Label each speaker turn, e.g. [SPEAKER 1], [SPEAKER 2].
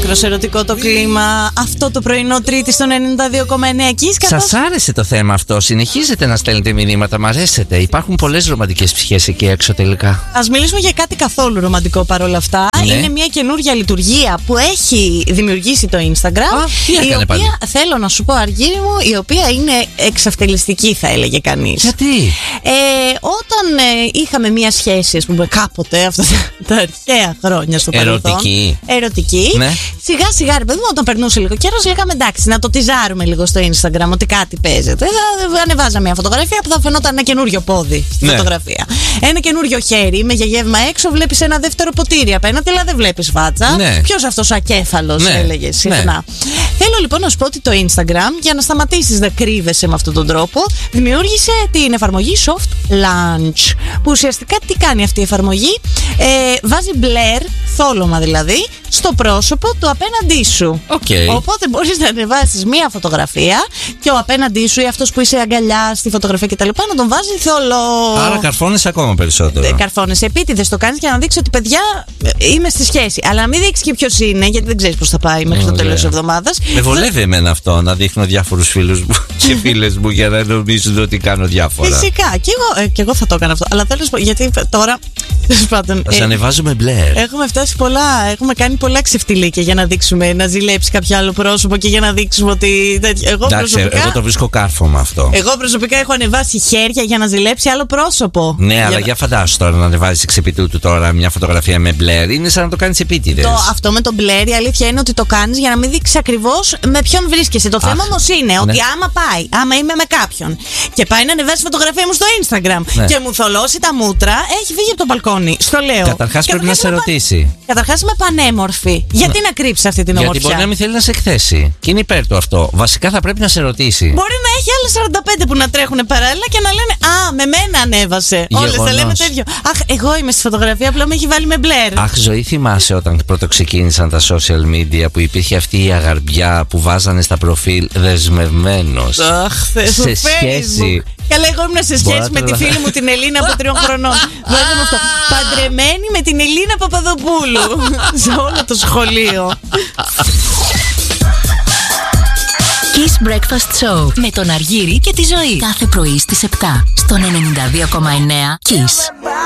[SPEAKER 1] άκρος ερωτικό το κλίμα αυτό το πρωινό Τρίτη στον 92,9 Kiss.
[SPEAKER 2] Σας άρεσε το θέμα αυτό? Συνεχίζετε να στέλνετε μηνύματα, μ' αρέσετε. Υπάρχουν πολλές ρομαντικές ψυχές εκεί έξω τελικά.
[SPEAKER 1] Ας μιλήσουμε για κάτι καθόλου ρομαντικό παρόλα αυτά.
[SPEAKER 2] Ναι.
[SPEAKER 1] Είναι μια καινούργια λειτουργία που έχει δημιουργήσει το Instagram.
[SPEAKER 2] Τι έκανε
[SPEAKER 1] η οποία,
[SPEAKER 2] πάλι?
[SPEAKER 1] θέλω να σου πω, Αργύρι μου, η οποία είναι εξαυτελιστική, θα έλεγε κανείς.
[SPEAKER 2] Γιατί?
[SPEAKER 1] Όταν είχαμε μια σχέση, ας πούμε, κάποτε, αυτά τα αρχαία χρόνια στο παρελθόν. Ερωτική.
[SPEAKER 2] Ναι.
[SPEAKER 1] Σιγά σιγά, ρε παιδί μου, όταν περνούσε λίγο καιρός, λέγαμε εντάξει, να το τυζάρουμε λίγο στο Instagram, ότι κάτι παίζεται. Θα ανεβάζαμε μια φωτογραφία που θα φαινόταν ένα καινούριο πόδι στη φωτογραφία. Ένα καινούριο χέρι με για γεύμα έξω, βλέπεις ένα δεύτερο ποτήρι απέναντι, αλλά δεν βλέπεις φάτσα.
[SPEAKER 2] Ναι.
[SPEAKER 1] Ποιος αυτός ο ακέφαλος, έλεγε συχνά. Ναι. Θέλω λοιπόν να σου πω ότι το Instagram, για να σταματήσεις να κρύβεσαι με αυτόν τον τρόπο, δημιούργησε την εφαρμογή Soft Launch. Που ουσιαστικά τι κάνει αυτή η εφαρμογή? Βάζει blur, θόλωμα δηλαδή, στο πρόσωπο του απέναντί σου. Οπότε μπορείς να ανεβάσεις μία φωτογραφία και ο απέναντί σου ή αυτός που είσαι αγκαλιά στη φωτογραφία κτλ. Να τον βάζει θολό.
[SPEAKER 2] Άρα καρφώνεσαι ακόμα περισσότερο.
[SPEAKER 1] Καρφώνεσαι επίτηδες, το κάνεις για να δείξει ότι παιδιά είμαι στη σχέση. Αλλά να μην δείξει και ποιος είναι, γιατί δεν ξέρεις πώς θα πάει μέχρι το τέλος της εβδομάδας.
[SPEAKER 2] Με βολεύει εμένα αυτό, να δείχνω διάφορους φίλους μου και φίλες μου για να νομίζουν ότι κάνω διάφορα.
[SPEAKER 1] Φυσικά. Και εγώ θα το έκανα αυτό. Αλλά θέλω να σου πω, γιατί τώρα.
[SPEAKER 2] Ας ανεβάζουμε μπλερ.
[SPEAKER 1] Έχουμε φτάσει πολλά. Έχουμε κάνει πολλά ξεφτιλίκια για να δείξουμε, να ζηλέψει κάποιο άλλο πρόσωπο και για να δείξουμε ότι. Εγώ
[SPEAKER 2] το βρίσκω κάρφωμα αυτό.
[SPEAKER 1] Εγώ προσωπικά έχω ανεβάσει χέρια για να ζηλέψει άλλο πρόσωπο.
[SPEAKER 2] Ναι, αλλά για φαντάσου τώρα να ανεβάζει εξ επιτούτου τώρα μια φωτογραφία με μπλερ. Είναι σαν να το κάνει επίτηδες.
[SPEAKER 1] Αυτό με το μπλερ, η αλήθεια είναι ότι το κάνει για να μην δείξει ακριβώς με ποιον βρίσκεσαι. Το θέμα όμως είναι ότι άμα είμαι με κάποιον και πάει να ανεβάσει φωτογραφία μου στο Instagram και μου θολώσει τα μούτρα, έχει φύγει από το μπαλκόνι. Στο λέω.
[SPEAKER 2] Καταρχάς πρέπει να σε ρωτήσει.
[SPEAKER 1] Καταρχάς είμαι πανέμορφη. Γιατί να κρύψει αυτή την ομορφιά?
[SPEAKER 2] Γιατί μπορεί να μην θέλει να σε εκθέσει. Και είναι υπέρ του αυτό. Βασικά θα πρέπει να σε ρωτήσει.
[SPEAKER 1] Μπορεί να έχει άλλες 45 που να τρέχουν παράλληλα και να λένε με μένα ανέβασε. Όλες θα λένε τέτοιο. Αχ, εγώ είμαι στη φωτογραφία, απλά με έχει βάλει με μπλερ.
[SPEAKER 2] Αχ, ζωή, θυμάσαι όταν πρώτο ξεκίνησαν τα social media που υπήρχε αυτή η αγαρμπιά που βάζανε στα προφίλ δεσμευμένος.
[SPEAKER 1] Αχ, σε σχέση. Καλά, εγώ ήμουν σε σχέση με τη φίλη μου την Ελίνα από 3 χρονών. Βάζαμε αυτό. Παντρεμένη με την Ελίνα Παπαδοπούλου. Σε όλο το σχολείο.
[SPEAKER 3] Kiss Breakfast Show με τον Αργύρη και τη Ζωή. Κάθε πρωί στις 7 στον 92,9 Kiss.